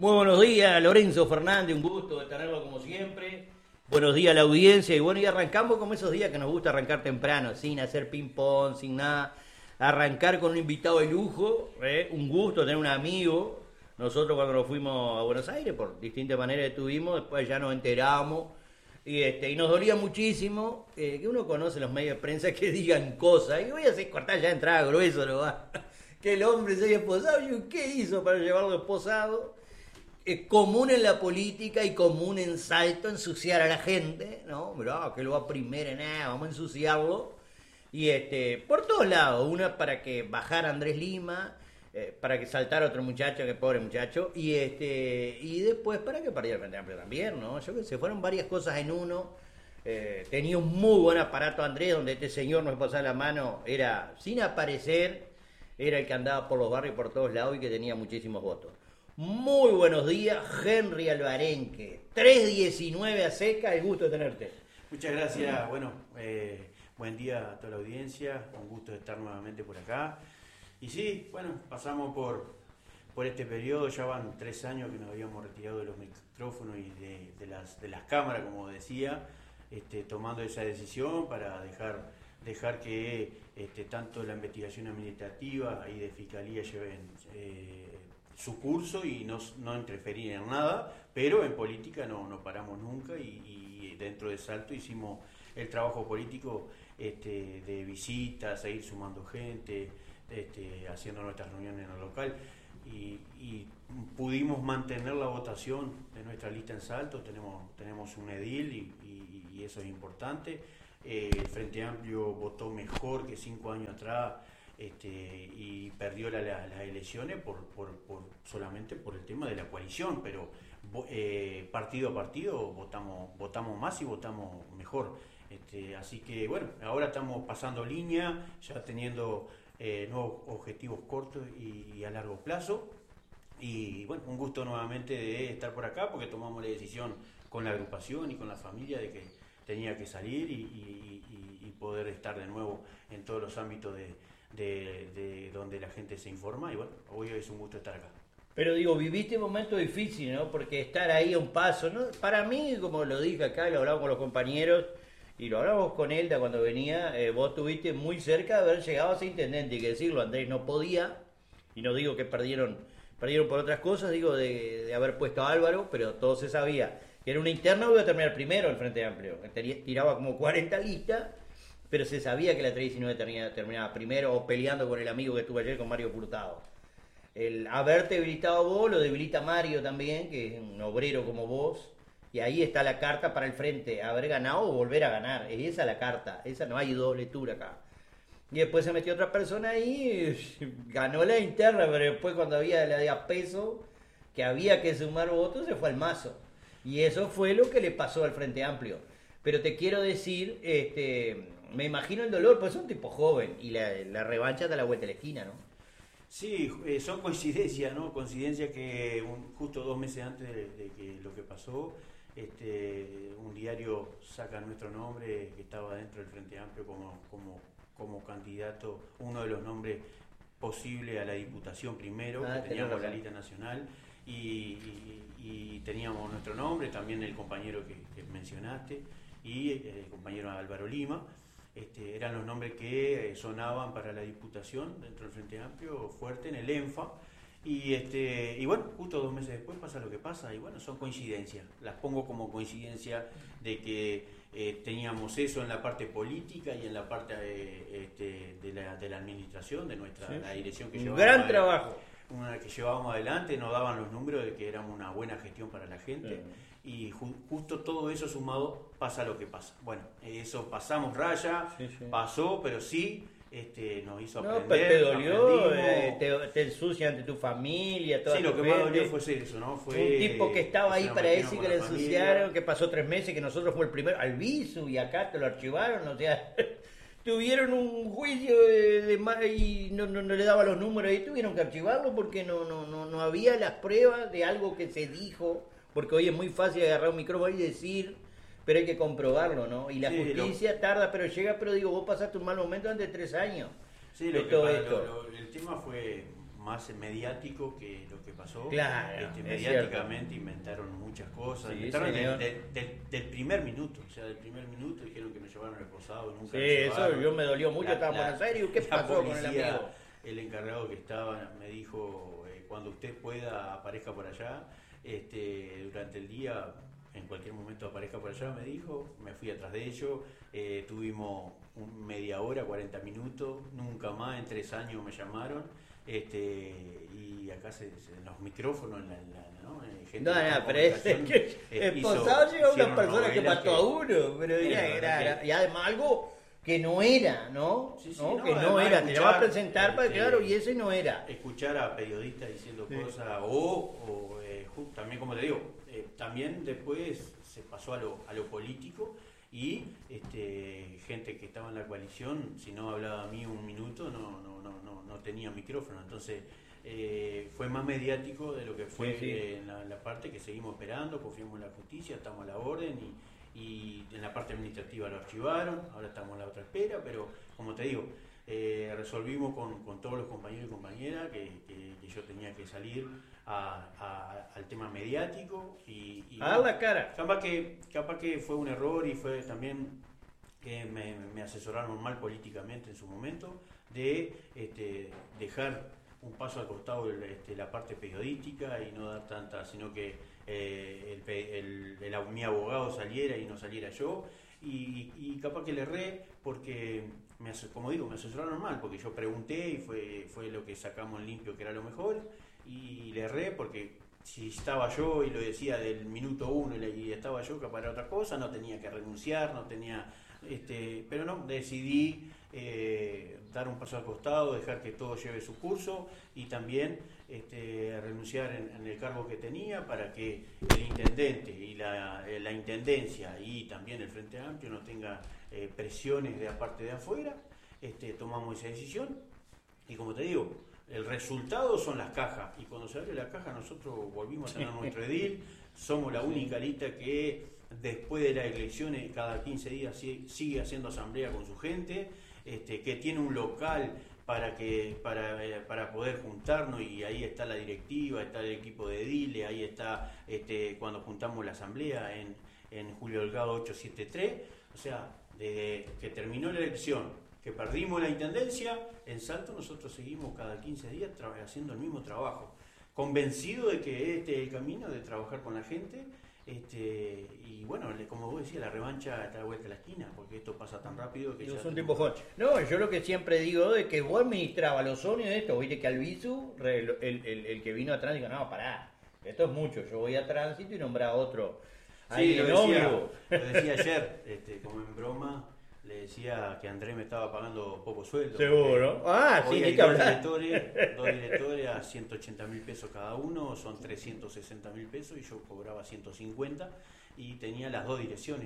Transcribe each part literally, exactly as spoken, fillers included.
Muy buenos días, Lorenzo Fernández, un gusto de tenerlo como siempre. Buenos días a la audiencia y bueno, y arrancamos como esos días que nos gusta arrancar temprano, sin hacer ping-pong, sin nada. Arrancar con un invitado de lujo, ¿eh? Un gusto tener un amigo. Nosotros cuando nos fuimos a Buenos Aires, por distintas maneras estuvimos, después ya nos enteramos. Y, este, y nos dolía muchísimo eh, que uno conoce los medios de prensa que digan cosas. Y voy a hacer cortar ya entrada grueso, ¿no? Que el hombre se haya esposado. ¿Y qué hizo para llevarlo esposado? Es común en la política y común en Salto ensuciar a la gente, ¿no? Mirá, que lo va a primera, nada, vamos a ensuciarlo. Y este, por todos lados, una para que bajara Andrés Lima, eh, para que saltara otro muchacho, que pobre muchacho, y este, y después para que perdiera el Frente Amplio también, ¿no? Yo que sé, fueron varias cosas en uno. Eh, tenía un muy buen aparato Andrés, donde este señor nos pasaba la mano, era sin aparecer, era el que andaba por los barrios por todos lados y que tenía muchísimos votos. Muy buenos días, Henry Alvarenque. tres diecinueve a seca, el gusto de tenerte. Muchas gracias, bueno, eh, buen día a toda la audiencia, un gusto de estar nuevamente por acá. Y sí, bueno, pasamos por, por este periodo, ya van tres años que nos habíamos retirado de los micrófonos y de, de, las, de las cámaras, como decía, este, tomando esa decisión para dejar, dejar que este, tanto la investigación administrativa y de fiscalía lleven eh, su curso y no, no interferir en nada, pero en política no, no paramos nunca y, y dentro de Salto hicimos el trabajo político este, de visitas, seguir sumando gente, este, haciendo nuestras reuniones en el local y, y pudimos mantener la votación de nuestra lista en Salto, tenemos, tenemos un edil y, y, y eso es importante. Eh, el Frente Amplio votó mejor que cinco años atrás. Este, y perdió la, la, las elecciones por, por, por, solamente por el tema de la coalición, pero eh, partido a partido votamos, votamos más y votamos mejor. Este, así que bueno, ahora estamos pasando línea, ya teniendo eh, nuevos objetivos cortos y, y a largo plazo. Y bueno, un gusto nuevamente de estar por acá porque tomamos la decisión con la agrupación y con la familia de que tenía que salir y, y, y, y poder estar de nuevo en todos los ámbitos de De, de donde la gente se informa y bueno, hoy es un gusto estar acá. Pero digo, viviste un momento difícil, ¿no? Porque estar ahí a un paso, ¿no? Para mí, como lo dije acá, lo hablamos con los compañeros y lo hablamos con Elda cuando venía, eh, vos estuviste muy cerca de haber llegado a ser intendente, hay que decirlo, Andrés no podía, y no digo que perdieron perdieron por otras cosas, digo de, de haber puesto a Álvaro, pero todo se sabía que era una interna, iba a terminar primero el Frente Amplio, tiraba como cuarenta listas, pero se sabía que la tres diecinueve terminaba, terminaba primero o peleando con el amigo que estuvo ayer con Mario Furtado. El haberte debilitado a vos lo debilita Mario también, que es un obrero como vos, y ahí está la carta para el frente, haber ganado o volver a ganar, es esa la carta, esa no hay doble lectura acá. Y después se metió otra persona ahí, ganó la interna, pero después cuando había la de a peso, que había que sumar votos, se fue al mazo. Y eso fue lo que le pasó al Frente Amplio. Pero te quiero decir, este, me imagino el dolor, pues es un tipo joven y la, la revancha da la vuelta a la esquina, ¿no? Sí, eh, son coincidencias, ¿no? Coincidencias que un, justo dos meses antes de, de que lo que pasó, este, un diario saca nuestro nombre que estaba dentro del Frente Amplio como, como, como candidato, uno de los nombres posibles a la diputación primero, ah, que teníamos la lista nacional y, y, y teníamos nuestro nombre, también el compañero que, que mencionaste y el compañero Álvaro Lima. Este, eran los nombres que sonaban para la diputación dentro del Frente Amplio, fuerte en el ENFA, y, este, y bueno, justo dos meses después pasa lo que pasa, y bueno, son coincidencias, las pongo como coincidencia de que eh, teníamos eso en la parte política y en la parte eh, este, de, la, de la administración, de nuestra sí. La dirección que un llevábamos. Gran trabajo. Una que llevábamos adelante, nos daban los números de que éramos una buena gestión para la gente. Sí. Y ju- justo todo eso sumado pasa lo que pasa. Bueno, eso pasamos raya, sí, sí. pasó, pero sí este, nos hizo aprender. No, pero te dolió, eh, te, te ensucia ante tu familia, toda sí, tu lo que gente. más dolió fue eso, ¿no? Fue un tipo que estaba ahí para decir que le ensuciaron, que pasó tres meses, que nosotros fue el primero, al visu, y acá te lo archivaron, o sea, tuvieron un juicio de, de, y no, no, no le daba los números y tuvieron que archivarlo porque no, no, no, no había las pruebas de algo que se dijo. Porque hoy es muy fácil agarrar un micrófono y decir, pero hay que comprobarlo, ¿no? Y la sí, justicia lo... tarda, pero llega, pero digo, vos pasaste un mal momento antes de tres años. Sí, lo que todo para, esto. Lo, lo, el tema fue más mediático que lo que pasó. Claro, este, es mediáticamente cierto. Inventaron muchas cosas. Sí, inventaron señor. de- de- de- del primer minuto, o sea, del primer minuto dijeron que nos llevaron reposado, nunca Sí, nos eso llevaron. yo me dolió mucho, La- estaba en la- Buenos Aires. ¿Qué la pasó con el policía, amigo? el encargado que estaba me dijo, eh, cuando usted pueda aparezca por allá, este, durante el día, en cualquier momento aparezca por allá, me dijo, me fui atrás de ellos, eh, tuvimos un- media hora, cuarenta minutos, nunca más, en tres años me llamaron, este, y acá se, se- en los micrófonos, en la, en la- ¿no? Eh, gente No, de no, pero es comunicación, que eh, el hizo- pasado llega una hicieron persona que novelas mató a uno, pero Sí, era, la era- verdad era- que- y además algo que no era, ¿no? Sí, sí, ¿no? no, Que no además era, te la escuchar, va a presentar para este, claro, y ese no era. escuchar a periodistas diciendo Sí. cosas o, o, eh, ju- también como te digo, eh, también después se pasó a lo, a lo político y este, gente que estaba en la coalición, si no hablaba a mí un minuto, no, no, no, no, no tenía micrófono. Entonces eh, fue más mediático de lo que fue Sí, sí. eh, en la, la parte que seguimos esperando, confiamos en la justicia, estamos a la orden y y en la parte administrativa lo archivaron, ahora estamos en la otra espera, pero como te digo, eh, resolvimos con, con todos los compañeros y compañeras que, que- que yo tenía que salir a- a- al tema mediático y, y A dar la cara. capaz que, capaz que fue un error y fue también que me, me asesoraron mal políticamente en su momento de este, dejar un paso al costado el- este, la parte periodística y no dar tanta, sino que eh, el, pe- el- el- mi abogado saliera y no saliera yo y, y capaz que le erré porque me ase- como digo, me asesoraron mal porque yo pregunté y fue, fue lo que sacamos en limpio que era lo mejor y le erré porque si estaba yo y lo decía del minuto uno y, le- y estaba yo capaz era otra cosa, no tenía que renunciar, no tenía este, pero no, decidí eh, dar un paso al costado, dejar que todo lleve su curso y también este, renunciar en, en el cargo que tenía para que el intendente y la, eh, la intendencia y también el Frente Amplio no tenga eh, presiones de aparte de afuera. Este, tomamos esa decisión y como te digo, el resultado son las cajas y cuando se abre la caja nosotros volvimos a tener nuestro edil, somos la única lista que después de las elecciones cada quince días sigue, sigue haciendo asamblea con su gente, este, que tiene un local para que para, eh, para poder juntarnos y ahí está la directiva, está el equipo de Dile, ahí está este, cuando juntamos la asamblea en, en Julio Delgado ochocientos setenta y tres, o sea, desde que terminó la elección, que perdimos la intendencia, en Salto nosotros seguimos cada quince días tra- haciendo el mismo trabajo, convencido de que este es el camino de trabajar con la gente. Este, y bueno, le- como vos decías, la revancha está de vuelta a la esquina, porque esto pasa tan rápido que Yo ya soy un tenemos- tipo joven. No, yo lo que siempre digo es que vos administrabas los sonidos de esto, viste que Albizu, re- el, el, el que vino atrás, dijo, no, pará, esto es mucho, yo voy a tránsito y nombrá a otro. Ahí Sí, lo en decía, ómnibus. lo decía ayer, este, como en broma, le decía que Andrés me estaba pagando poco sueldo. Seguro. Ah, sí, Hoy ni hay que dos hablar. directores, dos directores a ciento ochenta mil pesos cada uno, son trescientos sesenta mil pesos y yo cobraba ciento cincuenta y tenía las dos direcciones.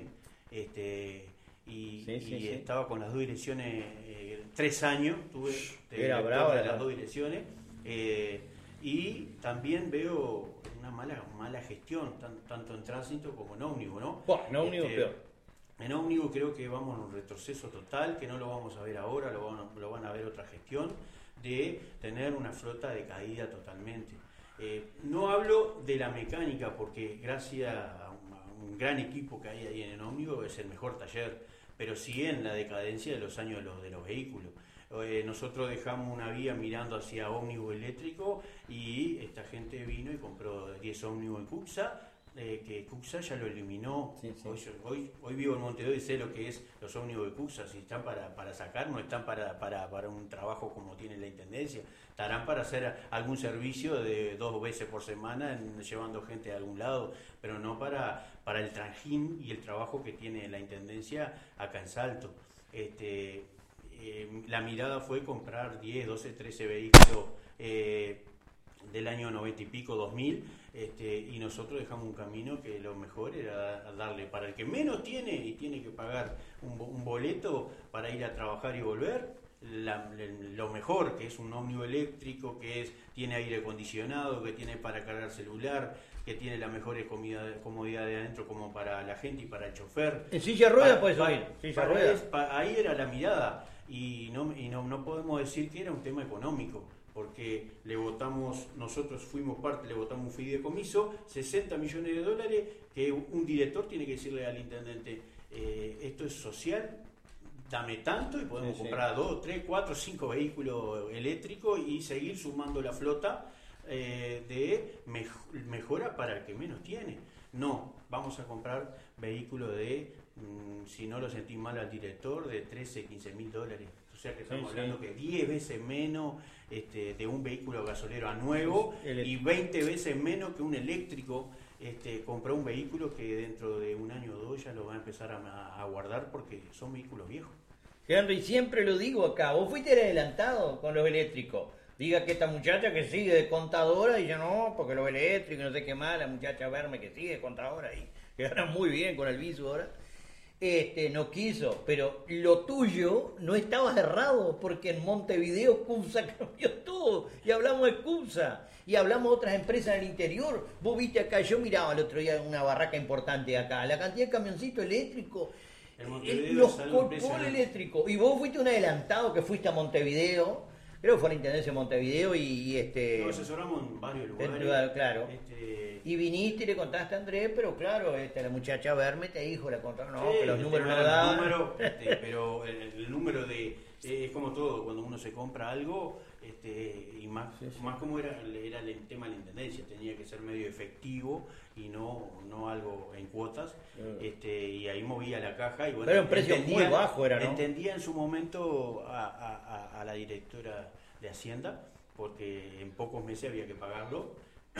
Este, y Sí, sí, y sí. estaba con las dos direcciones, eh, tres años tuve de Era director brava de la- las dos direcciones. eh, y también veo una mala mala gestión, tan- tanto en tránsito como en ómnibus, ¿no? Buah, en ómnibus Este, peor. En ómnibus creo que vamos a un retroceso total, que no lo vamos a ver ahora, lo van a, lo van a ver otra gestión, de tener una flota de caída totalmente. Eh, no hablo de la mecánica, porque gracias a un, a un gran equipo que hay ahí en el ómnibus es el mejor taller, pero sí en la decadencia de los años de los, de los vehículos. Eh, nosotros dejamos una vía mirando hacia ómnibus eléctrico y esta gente vino y compró diez ómnibus en Cuxa, eh, que Cuxa ya lo eliminó. Sí, sí. Hoy, yo- hoy, hoy vivo en Montevideo y sé lo que es los ómnibus de Cuxa, si están para, para sacar, no están para, para, para un trabajo como tiene la Intendencia, estarán para hacer algún servicio de dos veces por semana en- llevando gente a algún lado, pero no para, para el trajín y el trabajo que tiene la Intendencia acá en Salto. Este, eh, la mirada fue comprar diez, doce, trece vehículos eh, del año noventa y pico, dos mil, este, y nosotros dejamos un camino que lo mejor era darle para el que menos tiene y tiene que pagar un, bo- un boleto para ir a trabajar y volver, la- le- lo mejor, que es un ómnibus eléctrico, que es tiene aire acondicionado, que tiene para cargar celular, que tiene las mejores comida- comodidad de adentro como para la gente y para el chofer. En silla de ruedas Pa- puedes pa- subir, silla de para ruedas. es- pa- ahí era la mirada y no y no, no podemos decir que era un tema económico, porque le votamos, nosotros fuimos parte, le votamos un fideicomiso, sesenta millones de dólares, que un director tiene que decirle al intendente, eh, esto es social, dame tanto y podemos sí, comprar sí. dos, tres, cuatro, cinco vehículos eléctricos y seguir sumando la flota eh, de mej- mejora para el que menos tiene. No, vamos a comprar vehículos de, mmm, si no lo sentí mal al director, de trece, quince mil dólares. O sea que estamos Sí, hablando sí. que diez veces menos este, de un vehículo gasolero a nuevo El- y veinte veces menos que un eléctrico. Este, comprar un vehículo que dentro de un año o dos ya lo va a empezar a, a guardar porque son vehículos viejos. Henry, siempre lo digo acá, vos fuiste el adelantado con los eléctricos. Diga que esta muchacha que sigue de contadora, y yo no, porque los eléctricos, no sé qué más, la muchacha verme que sigue de contadora y que gana muy bien con el viso ahora. Este, no quiso, pero lo tuyo no estaba errado, porque en Montevideo CUBSA cambió todo, y hablamos de CUBSA, y hablamos de otras empresas en el interior. Vos viste acá, yo miraba el otro día una barraca importante acá, la cantidad de camioncitos eléctricos, En Montevideo los es algo copol impresionante. eléctricos, y vos fuiste un adelantado que fuiste a Montevideo, creo que fue a la Intendencia de Montevideo, y, y este... Nos asesoramos en varios en lugares. lugar, claro. Este, Y viniste y le contaste a Andrés, pero claro, este, la muchacha verme te dijo, la contaron, no, sí, que los el números tema no era el daban. número, este, pero el, el número de eh, es como todo, cuando uno se compra algo, este, y más, Sí, sí. más como era, era el tema de la intendencia, tenía que ser medio efectivo y no, no algo en cuotas, Mm. este, y ahí movía la caja y bueno, Pero era un precio muy bajo, era, ¿no? entendía en su momento a, a- a- a la directora de Hacienda, porque en pocos meses había que pagarlo,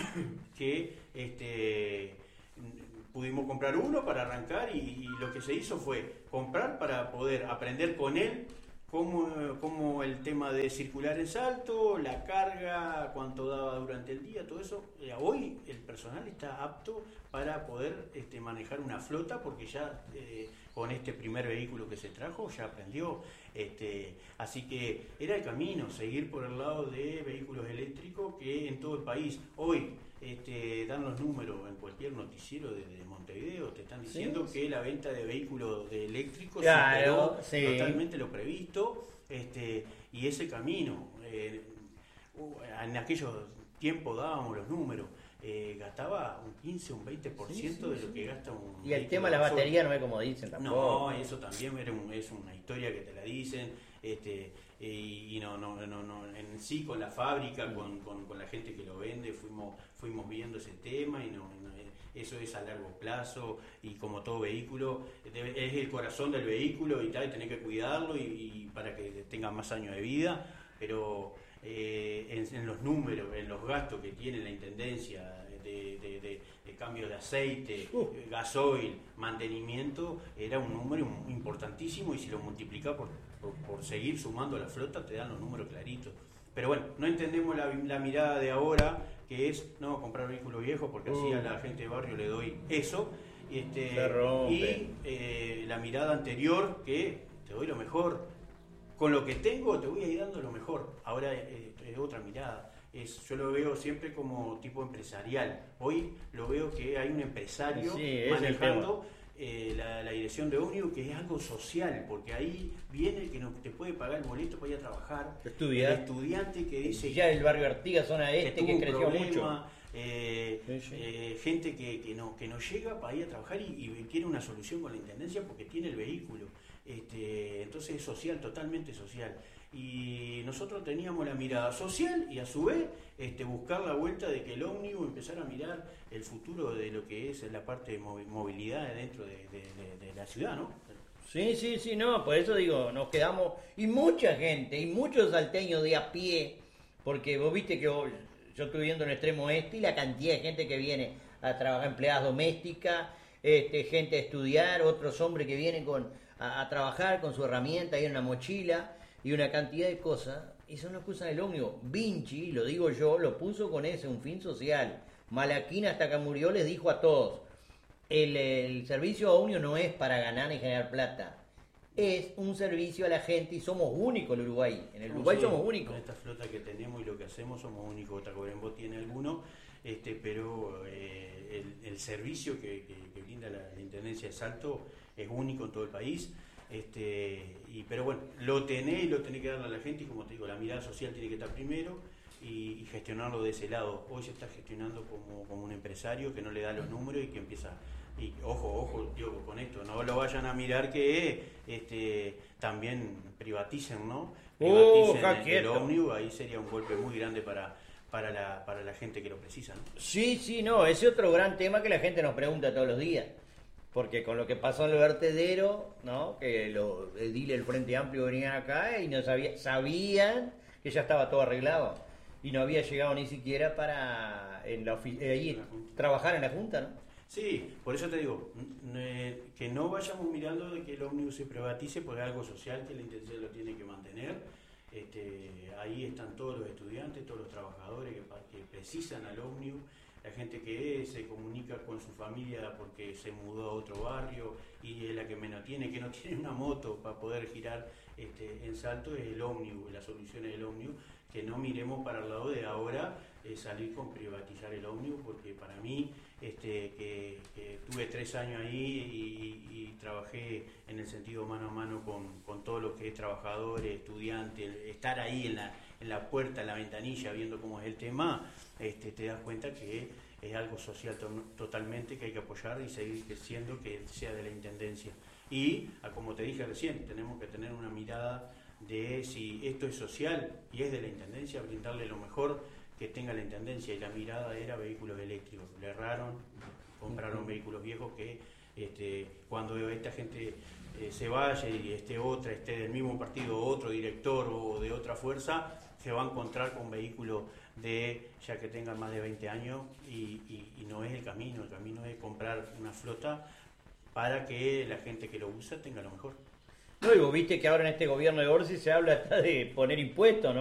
que este pudimos comprar uno para arrancar y, y lo que se hizo fue comprar para poder aprender con él cómo, cómo el tema de circular en Salto, la carga, cuánto daba durante el día, todo eso. Eh, hoy el personal está apto para poder este, manejar una flota porque ya eh, con este primer vehículo que se trajo ya aprendió. Este, así que era el camino, seguir por el lado de vehículos eléctricos que en todo el país hoy este, dan los números en cualquier noticiero de, de Montevideo, te están diciendo Sí, que la venta de vehículos de eléctricos Claro, superó sí. totalmente lo previsto, este, y ese camino, eh, en aquellos tiempos dábamos los números, eh, gastaba un quince, un veinte por ciento Sí, sí, de lo sí. que gasta un Y el vehículo tema de la gasoil. batería no es como dicen tampoco. No, eso también era un- es una historia que te la dicen, este, y, y no, no, no, no, en sí con la fábrica, con, con, con la gente que lo vende, fuimos, fuimos viendo ese tema y no, no, eso es a largo plazo y como todo vehículo, debe- es el corazón del vehículo y tal, y tenés que cuidarlo y, y para que tenga más años de vida, pero eh, en, en los números, en los gastos que tiene la intendencia de, de, de, de cambio de aceite, Uh. gasoil, mantenimiento, era un número importantísimo y si lo multiplicás por, por, por seguir sumando la flota te dan los números claritos. Pero bueno, no entendemos la, la mirada de ahora que es no comprar vehículos viejos porque así Uh. a la gente de barrio le doy eso. Este, Se rompe. y eh, la mirada anterior que te doy lo mejor. Con lo que tengo te voy a ir dando lo mejor. Ahora eh, es otra mirada. Es, yo lo veo siempre como tipo empresarial. Hoy lo veo que hay un empresario Sí, ese es el manejando eh, la, la dirección de ómnibus, que es algo social, porque ahí viene el que no te puede pagar el boleto para ir a trabajar. Estudiar. El estudiante que dice Ya el barrio Artigas, zona que este, tuvo que, un creció problema, mucho. eh, Sí, sí. eh, gente que, que, no, que no llega para ir a trabajar y, y quiere una solución con la intendencia porque tiene el vehículo. Este, entonces es social, totalmente social. Y nosotros teníamos la mirada social y a su vez este, buscar la vuelta de que el ómnibus empezara a mirar el futuro de lo que es la parte de movi- movilidad dentro de, de, de, de la ciudad, ¿no? Sí, sí, sí, no, por eso digo, nos quedamos, y mucha gente, y muchos salteños de a pie, porque vos viste que vos- yo estoy viendo en el extremo este y la cantidad de gente que viene a trabajar, empleadas domésticas, este, gente a estudiar, otros hombres que vienen con, a, a trabajar con su herramienta y una mochila, y una cantidad de cosas, y eso no excusan el ómnibus. Vinci, lo digo yo, lo puso con ese, un fin social. Malaquín hasta que murió les dijo a todos, el, el servicio a ómnibus no es para ganar ni generar plata, es un servicio a la gente y somos únicos en el Uruguay. En el Uruguay Sí, somos únicos. Con esta flota que tenemos y lo que hacemos somos únicos. Tacuarembó tiene alguno, este, pero eh, el, el servicio que, que, que brinda la, la Intendencia de Salto es único en todo el país. Este, y, pero bueno, lo tenés y lo tenés que darle a la gente y como te digo, la mirada social tiene que estar primero y, y gestionarlo de ese lado. Hoy se está gestionando como, como un empresario que no le da los números y que empieza, y ojo, ojo, Diego, con esto, no lo vayan a mirar que este, también privaticen, ¿no? Privaticen Uh, el, el ómnibus, ahí sería un golpe muy grande para, para, la, para la gente que lo precisa, ¿no? Sí, sí, no, ese es otro gran tema que la gente nos pregunta todos los días. Porque con lo que pasó en el vertedero, ¿no? Que los ediles del Frente Amplio venían acá y no sabía, sabían que ya estaba todo arreglado. Y no había llegado ni siquiera para en la ofi- eh, ahí, trabajar en la Junta, ¿no? Sí, por eso te digo, eh, que no vayamos mirando de que el ómnibus se privatice, porque es algo social que la intención lo tiene que mantener. Este, ahí están todos los estudiantes, todos los trabajadores que, que precisan al ómnibus, la gente que se comunica con su familia porque se mudó a otro barrio y es la que menos tiene, que no tiene una moto para poder girar este, en Salto, es el ómnibus, la solución es el ómnibus, que no miremos para el lado de ahora eh, salir con privatizar el ómnibus, porque para mí, este, que, que tuve tres años ahí y, y trabajé en el sentido mano a mano con, con todo lo que es trabajadores, estudiantes, estar ahí en la, en la puerta, en la ventanilla, viendo cómo es el tema, este, te das cuenta que es algo social to totalmente que hay que apoyar y seguir creciendo, que sea de la Intendencia. Y, como te dije recién, tenemos que tener una mirada de si esto es social y es de la Intendencia, brindarle lo mejor que tenga la Intendencia, y la mirada era vehículos eléctricos. Le erraron, compraron uh-huh. vehículos viejos que este, cuando esta gente eh, se vaya y esté otra, esté del mismo partido, otro director o de otra fuerza, se va a encontrar con vehículos de ya que tengan más de veinte años y, y, y no es el camino. El camino es comprar una flota para que la gente que lo usa tenga lo mejor. No, y vos viste que ahora en este gobierno de Orsi se habla hasta de poner impuestos, ¿no?